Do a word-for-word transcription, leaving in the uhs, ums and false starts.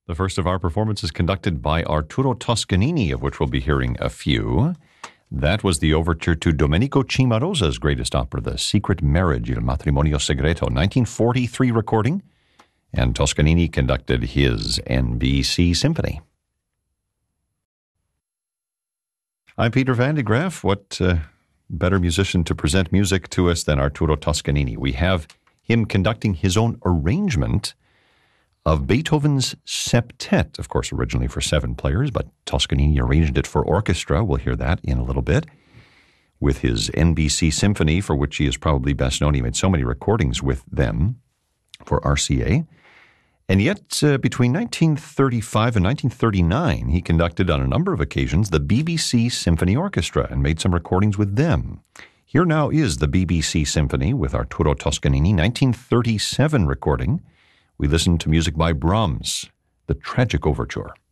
The first of our performances conducted by Arturo Toscanini, of which we'll be hearing a few. That was the overture to Domenico Cimarosa's greatest opera, The Secret Marriage, Il Matrimonio Segreto, nineteen forty-three recording, and Toscanini conducted his N B C Symphony. I'm Peter Van de Graaff. What uh, better musician to present music to us than Arturo Toscanini? We have him conducting his own arrangement of Beethoven's Septet, of course, originally for seven players, but Toscanini arranged it for orchestra. We'll hear that in a little bit. With his N B C Symphony, for which he is probably best known. He made so many recordings with them for R C A. And yet, uh, between nineteen thirty-five and nineteen thirty-nine, he conducted on a number of occasions the B B C Symphony Orchestra and made some recordings with them. Here now is the B B C Symphony with Arturo Toscanini, nineteen thirty-seven recording. We listen to music by Brahms, the Tragic Overture.